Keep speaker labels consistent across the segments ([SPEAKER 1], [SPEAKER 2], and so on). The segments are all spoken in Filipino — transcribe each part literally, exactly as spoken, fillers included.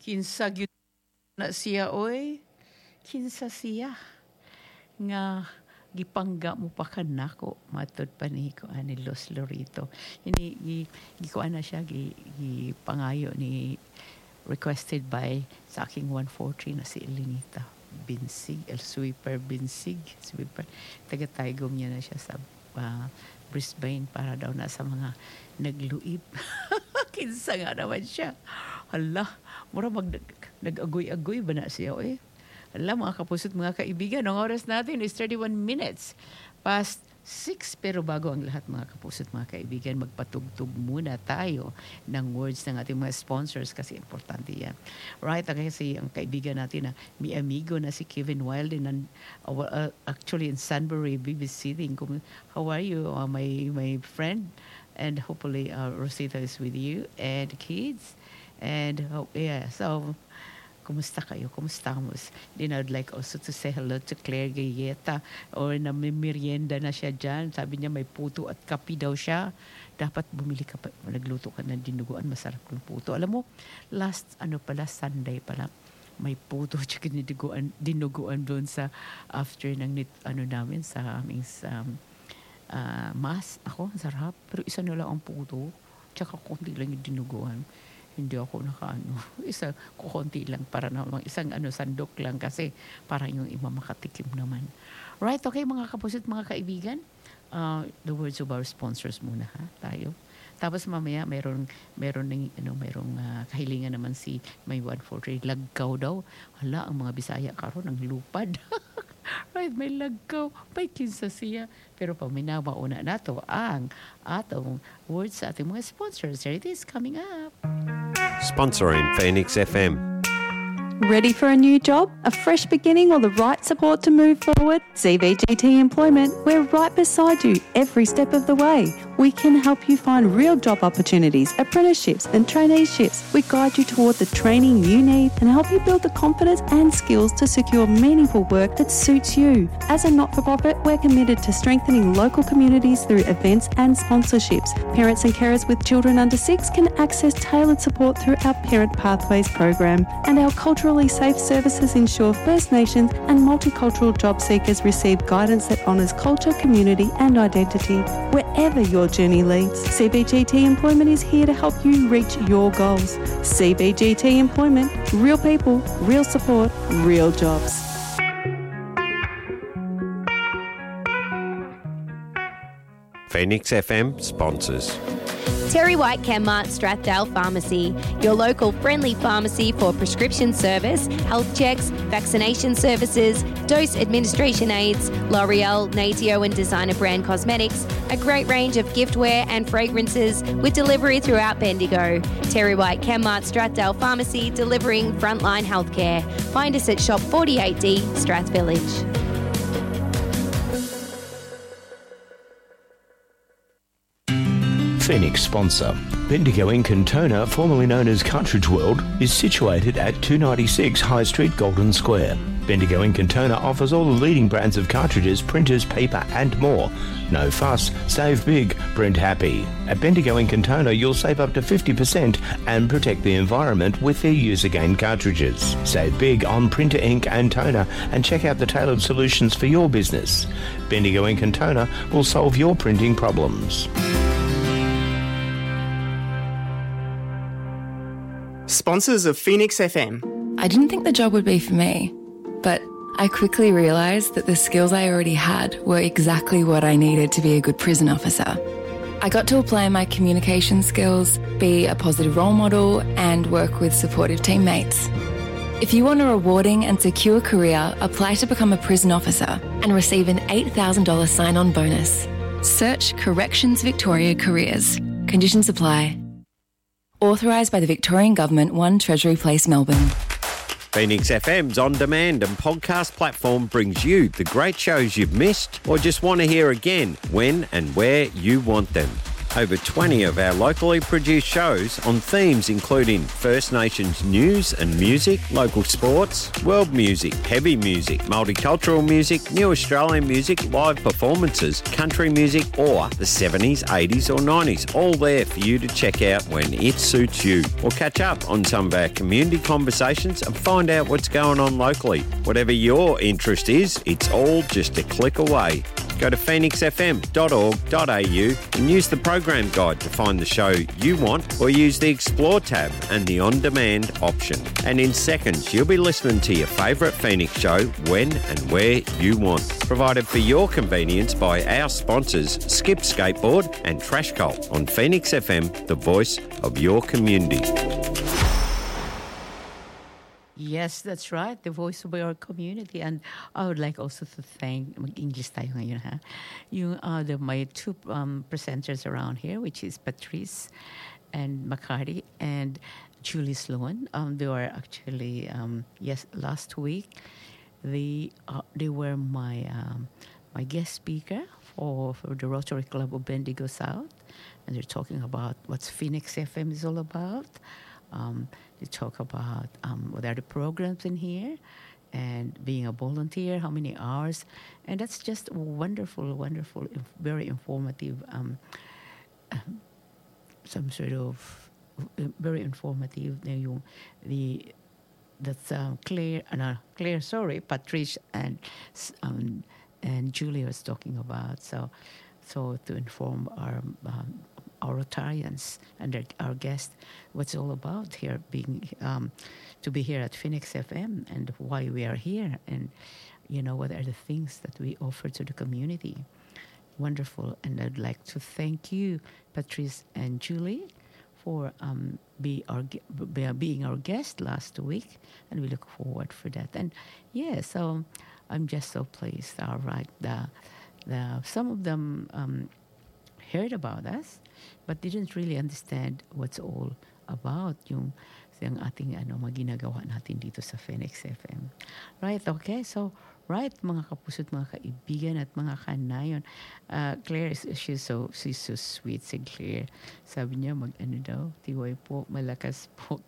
[SPEAKER 1] Kinsa gyud na siya oy. Kinsa siya nga gipangga mo pa kanako matod pa ni ko ani Los Lorito. Ini gi gikuan na siya gi, gi pangayo ni requested by sa aking one forty na si Elenita Binsig, El Sweeper Binsig, Sweeper. Taga-taygom niya na siya sa uh, Brisbane para daw na sa mga nagluib. Kinsa nga naman siya. Hala, mura mag nag-agoy-agoy ba na siya eh. Hala, mga kapusot, mga kaibigan, ang oras natin is thirty-one minutes past six. Pero bago ang lahat, mga kapusot, mga kaibigan, magpatugtog muna tayo ng words ng ating mga sponsors kasi importante yan. Right, kasi ang kaibigan natin na mi amigo na si Kevin Wilde and uh, uh, actually in Sunbury, babysitting. How are you, uh, my, my friend? And hopefully uh, Rosita is with you and the kids. And oh, yeah, so kumusta kayo? Kumusta mo? Then I'd like also to say hello to Claire Gayeta or na may merienda na siya dyan. Sabi niya may puto at kape daw siya. Dapat bumili ka pa, nagluto ka ng dinuguan, masarap ng puto. Alam mo, last ano pala, Sunday pala, may puto at dinuguan, dinuguan doon sa after ng ano namin sa aming sa, uh, mas. Ako, sarap. Pero isa na lang ang puto. Tsaka konti lang yung dinuguan. Hindi ako nakaano. Isa, kukunti lang para naman. Isang ano, sandok lang kasi para yung iba makatikim naman. Right, okay mga kapusit, mga kaibigan. Uh, the words of our sponsors muna ha, tayo. Tapos mamaya meron meron ng ano merong uh, kahilingan naman si may one forty lagkaw daw. Hala, ang mga Bisaya karon ng lupad. Right, may lagkaw, may kinsa siya. Pero paminawa una nato ang atong words sa ating mga sponsors. Here it is coming up.
[SPEAKER 2] Sponsoring Phoenix F M.
[SPEAKER 3] Ready for a new job, a fresh beginning, or the right support to move forward? C B G T Employment, we're right beside you every step of the way. We can help you find real job opportunities, apprenticeships and traineeships. We guide you toward the training you need and help you build the confidence and skills to secure meaningful work that suits you. As a not-for-profit, we're committed to strengthening local communities through events and sponsorships. Parents and carers with children under six can access tailored support through our Parent Pathways program, and our culturally safe services ensure First Nations and multicultural job seekers receive guidance that honours culture, community and identity. Wherever your journey leads, C B G T Employment is here to help you reach your goals. C B G T Employment, real people, real support, real jobs.
[SPEAKER 2] Phoenix F M sponsors.
[SPEAKER 4] Terry White Chemmart Strathdale Pharmacy, your local friendly pharmacy for prescription service, health checks, vaccination services, dose administration aids, L'Oreal, Natio and designer brand cosmetics, a great range of giftware and fragrances with delivery throughout Bendigo. Terry White Chemmart Strathdale Pharmacy, delivering frontline healthcare. Find us at Shop forty-eight D, Strath Village.
[SPEAKER 5] Phoenix sponsor. Bendigo in Cantona, formerly known as Cartridge World, is situated at two ninety-six High Street, Golden Square. Bendigo in Cantona offers all the leading brands of cartridges, printers, paper and more. No fuss, save big, print happy. At Bendigo in Cantona, you'll save up to fifty percent and protect the environment with their use-again cartridges. Save big on printer ink and toner and check out the tailored solutions for your business. Bendigo in Cantona will solve your printing problems.
[SPEAKER 6] Sponsors of Phoenix F M.
[SPEAKER 7] I didn't think the job would be for me, but I quickly realised that the skills I already had were exactly what I needed to be a good prison officer. I got to apply my communication skills, be a positive role model, and work with supportive teammates. If you want a rewarding and secure career, apply to become a prison officer and receive an eight thousand dollars sign-on bonus. Search Corrections Victoria Careers. Conditions apply. Authorised by the Victorian Government, one Treasury Place, Melbourne.
[SPEAKER 2] Phoenix F M's on-demand and podcast platform brings you the great shows you've missed or just want to hear again when and where you want them. Over twenty of our locally produced shows on themes including First Nations news and music, local sports, world music, heavy music, multicultural music, new Australian music, live performances, country music or the seventies, eighties or nineties. All there for you to check out when it suits you. Or catch up on some of our community conversations and find out what's going on locally. Whatever your interest is, it's all just a click away. Go to phoenix f m dot org dot a u and use the program guide to find the show you want, or use the Explore tab and the On Demand option. And in seconds, you'll be listening to your favourite Phoenix show when and where you want. Provided for your convenience by our sponsors, Skip Skateboard and Trash Cult on Phoenix F M, the voice of your community.
[SPEAKER 1] Yes, that's right. The voice of our community. And I would like also to thank, mag-English tayo ngayon ha, yung uh, the, my two um, presenters around here, which is Patrice and McCarty and Julie Sloan. Um, they were actually, um, yes, last week, they uh, they were my um, my guest speaker for, for the Rotary Club of Bendigo South. And they're talking about what Phoenix F M is all about. Um, they talk about um, what are the programs in here and being a volunteer, how many hours. And that's just wonderful, wonderful, inf- very informative, um, um, some sort of uh, very informative. Uh, yung, the That's um, Claire, uh, no, Claire, sorry, Patrice and um, and Julie was talking about. So, so to inform our um, our Rotarians and their, our guests what's all about here, being um, to be here at Phoenix F M and why we are here, and you know what are the things that we offer to the community. Wonderful, and I'd like to thank you, Patrice and Julie, for um, be our be, being our guest last week, and we look forward for that. And yeah, so I'm just so pleased. All right, the the some of them um, heard about us, but didn't really understand what's all about yung yung ating ano maginagawa natin dito sa Phoenix F M. Right? Okay. So, right, mga kapuso't mga kaibigan at mga kanayon. Uh, Claire, is, she's so she's so sweet, si Claire. Sabi niya, mag-ano daw, tiway po, malakas po,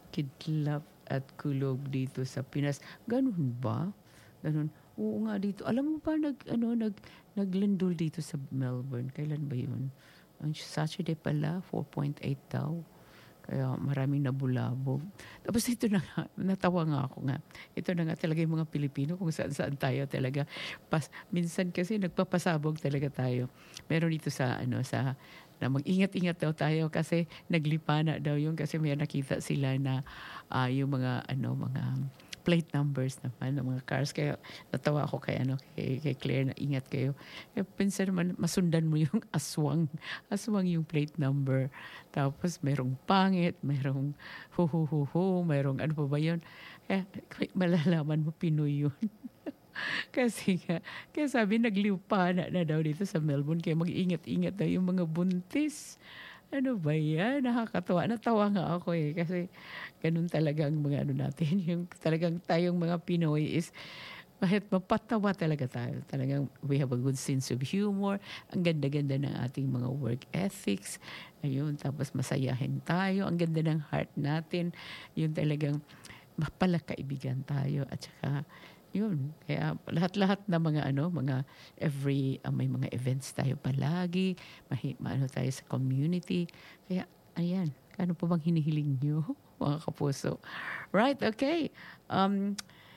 [SPEAKER 1] kidlap at kulog dito sa Pinas. Ganun ba? Ganun. Oo nga dito. Alam mo ba, nag, ano, nag, naglindol dito sa Melbourne. Kailan ba yun? Ang Saturday pala, four point eight daw. Kaya maraming nabulabog. Tapos ito na nga, natawa nga ako nga. Ito na nga talaga yung mga Pilipino kung saan-saan tayo talaga. Pas, minsan kasi nagpapasabog talaga tayo. Meron dito sa, ano, sa, na mag-ingat-ingat daw tayo kasi naglipa na daw yung kasi may nakita sila na uh, yung mga, ano, mga plate numbers naman ng mga cars. Kaya natawa ako kay, ano, kay, kay Claire na ingat kayo. Eh, pinsan naman, masundan mo yung aswang. Aswang yung plate number. Tapos merong pangit, merong hu-hu-hu-hu, merong ano pa ba yun. Eh, malalaman mo Pinoy yun. Kasi nga, kaya sabi naglipa na, na daw dito sa Melbourne. Kaya mag-ingat-ingat daw yung mga buntis. Ano ba yan? Nakakatawa. Natawa nga ako eh. Kasi ganun talagang mga ano natin. Yung talagang tayong mga Pinoy is kahit mapatawa talaga tayo. Talagang we have a good sense of humor. Ang ganda-ganda ng ating mga work ethics. Ayun. Tapos masayahin tayo. Ang ganda ng heart natin. Yung talagang mapalakaibigan tayo. At saka yun. Kaya lahat-lahat na mga ano, mga every, uh, may mga events tayo palagi, mahi, maano tayo sa community. Kaya, ayan, ano po bang hinihiling nyo, mga kapuso? Right, okay. Um,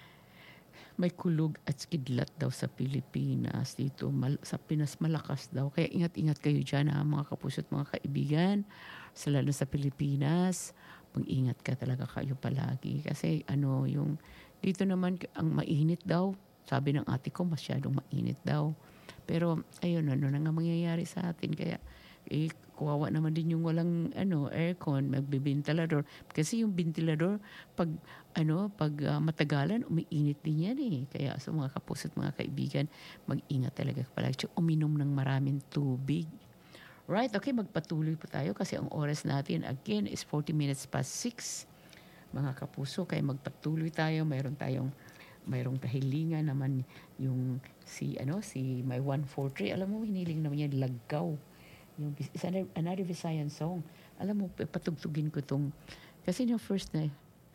[SPEAKER 1] may kulog at kidlat daw sa Pilipinas dito. Mal, sa Pinas malakas daw. Kaya ingat-ingat kayo dyan, ha, mga kapuso at mga kaibigan. Sa lalo sa Pilipinas, mag-ingat ka talaga kayo palagi. Kasi ano, yung dito naman, ang mainit daw. Sabi ng ate ko, masyadong mainit daw. Pero, ayun, ano na nga mangyayari sa atin. Kaya, eh, kuwawa naman din yung walang, ano, aircon, magbibintilador. Kasi yung ventilador, pag, ano, pag uh, matagalan, umiinit din yan eh. Kaya, sa mga kapuso't mga kaibigan, mag-ingat talaga palagi. Uminom ng maraming tubig. Right, okay, magpatuloy po tayo kasi ang oras natin, again, is forty minutes past six. Mga kapuso, kaya magpatuloy tayo. Mayroon tayong mayroong kahilingan naman yung si ano si my one four three. Alam mo, hiniling naman yan Laggaw. Yung is another Visayan song. Alam mo, patugtugin ko tong, kasi yung first na,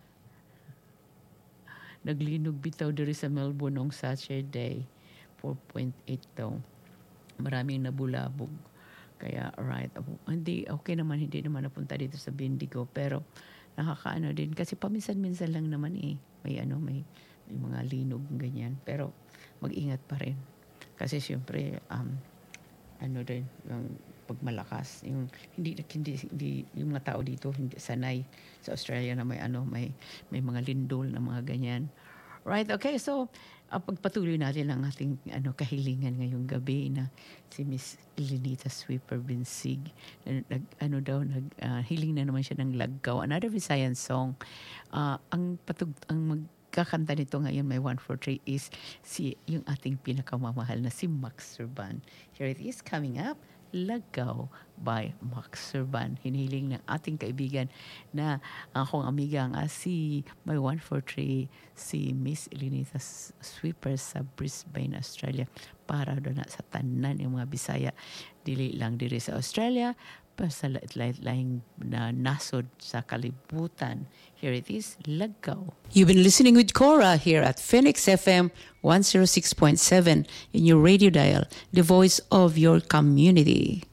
[SPEAKER 1] naglinog bitaw diri sa Melbourne nung Saturday, four point eight daw. Maraming nabulabog. Kaya, right, hindi, okay naman, hindi naman napunta dito sa Bendigo, pero nakakaano din, kasi paminsan-minsan lang naman eh, may ano, may, may mga linog, ganyan, pero mag-ingat pa rin. Kasi siyempre, um, ano din, yung pagmalakas, yung hindi, hindi, hindi, yung mga tao dito, hindi sanay sa Australia na may ano, may, may mga lindol na mga ganyan. Right, okay, so, uh, pagpatuloy natin ang ating ano, kahilingan ngayong gabi na si Miss Elenita Sweeper Binsig. Nag, ano daw, nag, uh, hiling na naman siya ng Lagkaw. Another Visayan song. Uh, ang patug, ang magkakanta nito ngayon, may one four three is si, yung ating pinakamamahal na si Max Serban. Here it is, coming up. Lagkaw by Max Serban. Hinihiling ng ating kaibigan na akong amiga nga si may one four three si Miss Elenita Sweeper sa Brisbane, Australia, para doon na sa tanan yung mga Bisaya dili lang diri sa Australia pa sa lain-lain na nasod sa kalibutan. Here it is, Lagkaw. You've been listening with Cora here at Phoenix F M one oh six point seven in your radio dial, the voice of your community.